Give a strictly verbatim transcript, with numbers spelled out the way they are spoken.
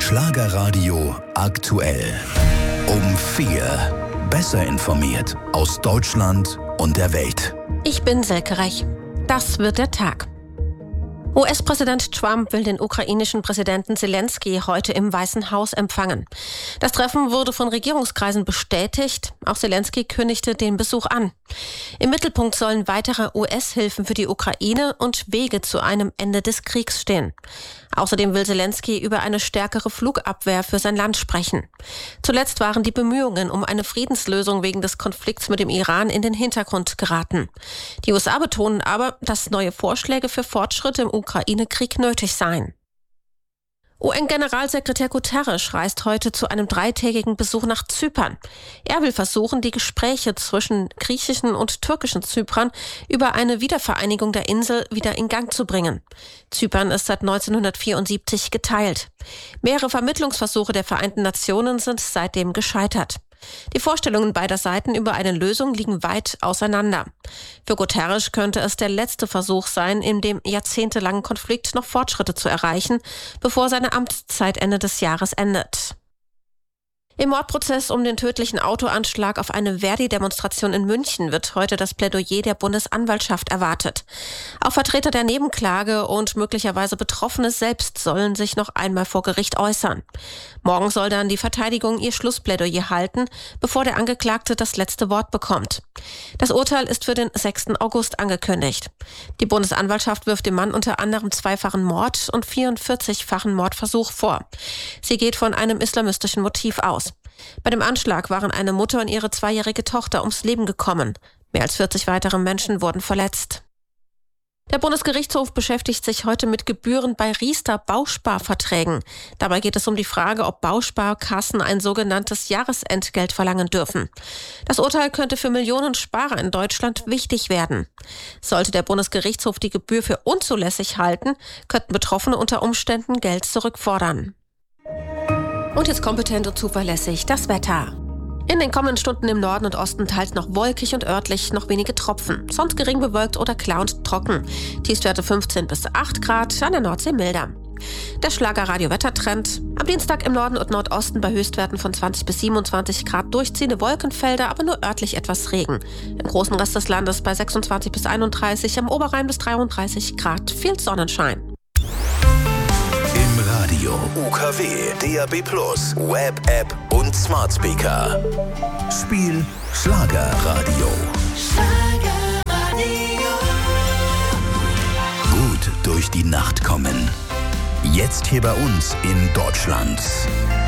Schlagerradio aktuell. Um vier. Besser informiert aus Deutschland und der Welt. Ich bin Silke Reich. Das wird der Tag. U S-Präsident Trump will den ukrainischen Präsidenten Zelensky heute im Weißen Haus empfangen. Das Treffen wurde von Regierungskreisen bestätigt. Auch Zelensky kündigte den Besuch an. Im Mittelpunkt sollen weitere U S-Hilfen für die Ukraine und Wege zu einem Ende des Kriegs stehen. Außerdem will Zelensky über eine stärkere Flugabwehr für sein Land sprechen. Zuletzt waren die Bemühungen um eine Friedenslösung wegen des Konflikts mit dem Iran in den Hintergrund geraten. Die U S A betonen aber, dass neue Vorschläge für Fortschritte im Ukraine-Krieg nötig seien. U N-Generalsekretär Guterres reist heute zu einem dreitägigen Besuch nach Zypern. Er will versuchen, die Gespräche zwischen griechischen und türkischen Zyprern über eine Wiedervereinigung der Insel wieder in Gang zu bringen. Zypern ist seit neunzehnhundertvierundsiebzig geteilt. Mehrere Vermittlungsversuche der Vereinten Nationen sind seitdem gescheitert. Die Vorstellungen beider Seiten über eine Lösung liegen weit auseinander. Für Guterres könnte es der letzte Versuch sein, in dem jahrzehntelangen Konflikt noch Fortschritte zu erreichen, bevor seine Amtszeit Ende des Jahres endet. Im Mordprozess um den tödlichen Autoanschlag auf eine Verdi-Demonstration in München wird heute das Plädoyer der Bundesanwaltschaft erwartet. Auch Vertreter der Nebenklage und möglicherweise Betroffene selbst sollen sich noch einmal vor Gericht äußern. Morgen soll dann die Verteidigung ihr Schlussplädoyer halten, bevor der Angeklagte das letzte Wort bekommt. Das Urteil ist für den sechsten August angekündigt. Die Bundesanwaltschaft wirft dem Mann unter anderem zweifachen Mord und vierundvierzigfachen Mordversuch vor. Sie geht von einem islamistischen Motiv aus. Bei dem Anschlag waren eine Mutter und ihre zweijährige Tochter ums Leben gekommen. Mehr als vierzig weitere Menschen wurden verletzt. Der Bundesgerichtshof beschäftigt sich heute mit Gebühren bei Riester-Bausparverträgen. Dabei geht es um die Frage, ob Bausparkassen ein sogenanntes Jahresentgelt verlangen dürfen. Das Urteil könnte für Millionen Sparer in Deutschland wichtig werden. Sollte der Bundesgerichtshof die Gebühr für unzulässig halten, könnten Betroffene unter Umständen Geld zurückfordern. Und jetzt kompetent und zuverlässig das Wetter. In den kommenden Stunden im Norden und Osten teils noch wolkig und örtlich noch wenige Tropfen. Sonst gering bewölkt oder klar und trocken. Tiefstwerte fünfzehn bis acht Grad, an der Nordsee milder. Der Schlager-Radio-Wettertrend. Am Dienstag im Norden und Nordosten bei Höchstwerten von zwanzig bis siebenundzwanzig Grad durchziehende Wolkenfelder, aber nur örtlich etwas Regen. Im großen Rest des Landes bei sechsundzwanzig bis einunddreißig, am Oberrhein bis dreiunddreißig Grad. Viel Sonnenschein. Im Radio U K W, D A B plus, Web, App und Smart Speaker. Spiel Schlagerradio. Schlagerradio. Gut durch die Nacht kommen. Jetzt hier bei uns in Deutschland.